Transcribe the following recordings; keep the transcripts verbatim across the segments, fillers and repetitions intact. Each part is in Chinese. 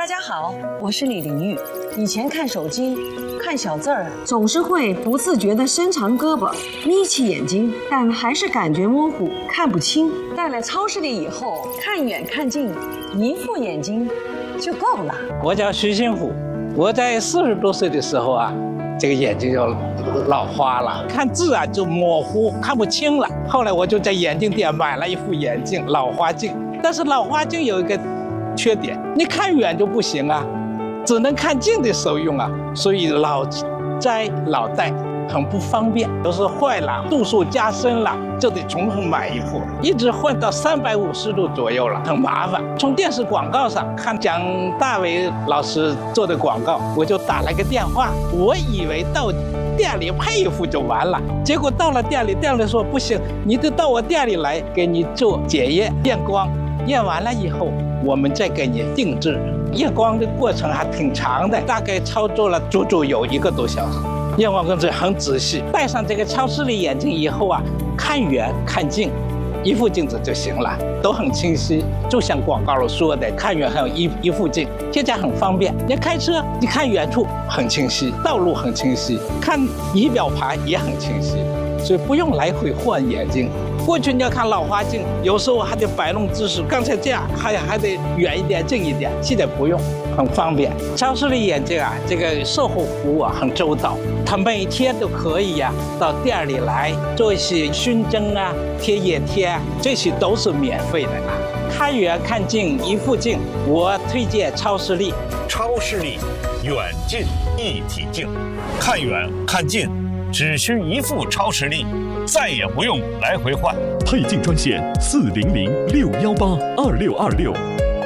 大家好，我是李玲玉。以前看手机、看小字儿，总是会不自觉地伸长胳膊、眯起眼睛，但还是感觉模糊，看不清。到了超市里以后，看远看近，一副眼睛就够了。 我叫徐新虎，我在四十多岁的时候啊，这个眼睛就老花了，看字啊就模糊，看不清了。后来我就在眼镜店买了一副眼镜，老花镜。但是老花镜有一个缺点，你看远就不行啊，只能看近的时候用啊，所以老摘老戴很不方便，都是坏了，度数加深了，就得重新买一副，一直换到三百五十度左右了，很麻烦。从电视广告上看蒋大为老师做的广告，我就打了个电话，我以为到店里配一副就完了，结果到了店里，店里说不行，你得到我店里来给你做检验验光，验完了以后我们再给你定制。验光的过程还挺长的，大概操作了足足有一个多小时。验光工作很仔细，戴上这个超视力眼镜以后啊，看远看近，一副镜子就行了，都很清晰。就像广告里说的，看远还有一一副镜，现在很方便。你开车，你看远处很清晰，道路很清晰，看仪表盘也很清晰，所以不用来回换眼镜。过去你要看老花镜，有时候还得摆弄姿势，刚才这样还还得远一点近一点，现在不用，很方便。超视力眼镜啊，这个售后服务啊很周到，他每天都可以呀、啊、到店里来做一些熏蒸啊、贴眼贴啊，这些都是免费的啊。看远看近一副镜，我推荐超视力。 超视力远近一体镜，看远看近只需一副超视力，再也不用来回换。 配镜专线四零零六幺八二六二六。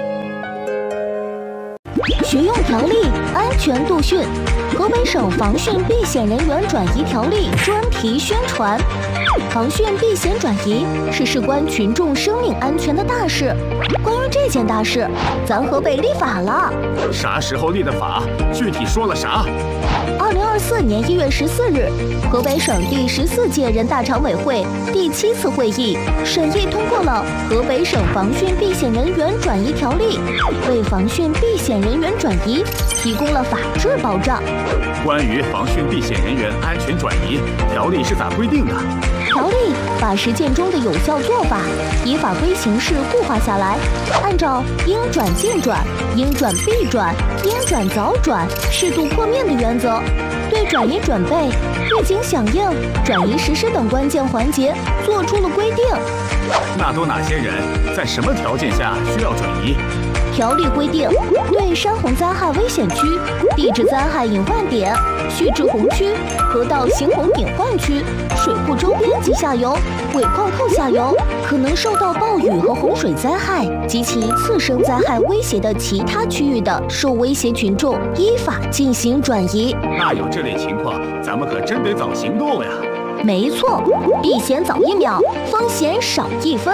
学用条例，安全度讯。河北省防汛避险人员转移条例专题宣传。防汛避险转移是事关群众生命安全的大事。关于这件大事，咱河北立法了。 啥时候立的法？具体说了啥？ 二零二四年一月十四日，河北省第十四届人大常委会第七次会议审议通过了《河北省防汛避险人员转移条例》，为防汛避险人员转移提供了法治保障。 关于防汛避险人员安全转移，条例是咋规定的？ 条例把实践中的有效做法以法规形式固化下来，按照应转尽转、应转必转、应转早转、适度破面的原则，对转移准备、预警响应、转移实施等关键环节做出了规定。 那都哪些人，在什么条件下需要转移？ 条例规定，对山洪灾害危险区、地质灾害隐患点、蓄滞洪区、河道行洪隐患区、水库周边及下游、尾矿后下游可能受到暴雨和洪水灾害及其次生灾害威胁的其他区域的受威胁群众，依法进行转移。 那有这类情况，咱们可真得早行动呀！ 没错，避险早一秒，风险少一分。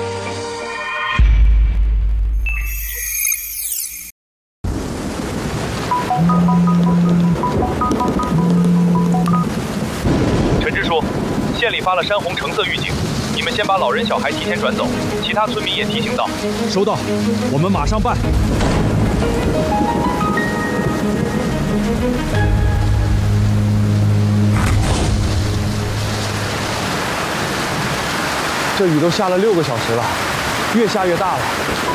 陈支书，县里发了山洪橙色预警，你们先把老人小孩提前转走，其他村民也提醒到。 收到，我们马上办。 这雨都下了六个小时了，越下越大了。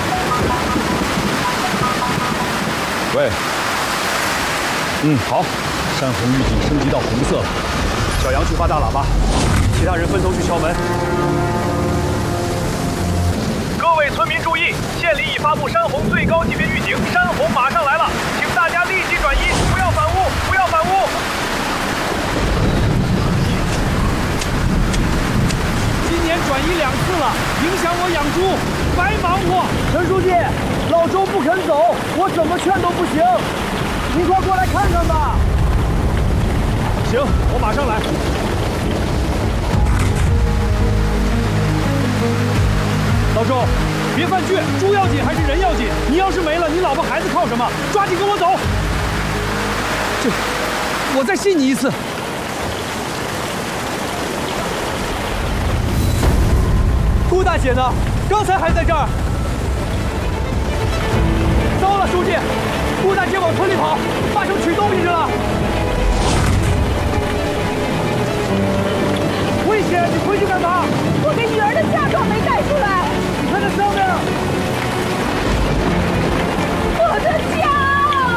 喂，嗯，好，山洪预警升级到红色了。小杨去发大喇叭，其他人分头去敲门。 各位村民注意，县里已发布山洪最高级别预警，山洪马上来了，请大家立即转移，不要反屋，不要反屋。 今年转移两次了，影响我养猪，白忙活。 陈书记，老周不肯走，我怎么劝都不行，你快过来看看吧。 行，我马上来。老周，别犯倔，猪要紧还是人要紧？你要是没了，你老婆孩子靠什么？抓紧跟我走。这，我再信你一次。 顾大姐呢？刚才还在这儿。